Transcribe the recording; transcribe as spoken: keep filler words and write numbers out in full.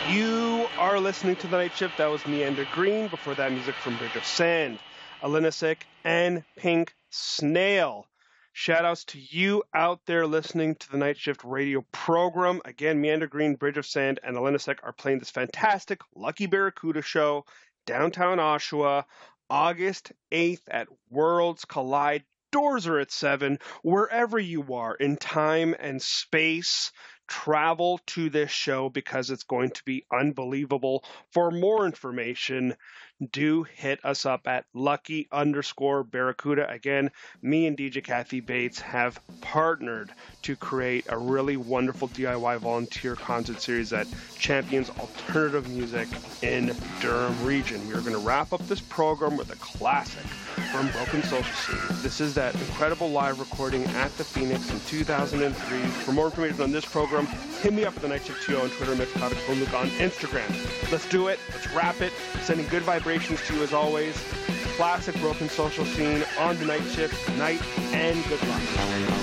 You are listening to The Night Shift. That was Meander Green. Before that, music from Bridge of Sand, Alinasek, and Pink Snail. Shout-outs to you out there listening to the Night Shift radio program. Again, Meander Green, Bridge of Sand, and Alinasek are playing this fantastic Lucky Barracuda show, downtown Oshawa, August eighth at Worlds Collide. Doors are at seven. Wherever you are in time and space, travel to this show because it's going to be unbelievable. For more information, do hit us up at lucky underscore barracuda. Again, me and D J Kathy Bates have partnered to create a really wonderful D I Y volunteer concert series that champions alternative music in Durham region. We are going to wrap up this program with a classic from Broken Social Scene. This is that incredible live recording at the Phoenix in two thousand three. For more information on this program, hit me up at the Night Shift T O on Twitter, Mitch Luke on Instagram. Let's do it. Let's wrap it. Sending good vibrations to you as always. Classic Broken Social Scene on the Night Shift. Night and good luck.